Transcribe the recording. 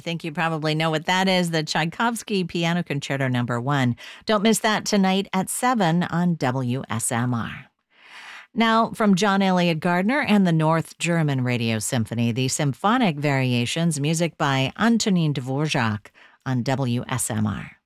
think you probably know what that is, the Tchaikovsky Piano Concerto No. 1. Don't miss that tonight at 7 on WSMR. Now, from John Elliott Gardner and the North German Radio Symphony, the Symphonic Variations, music by Antonin Dvorak on WSMR.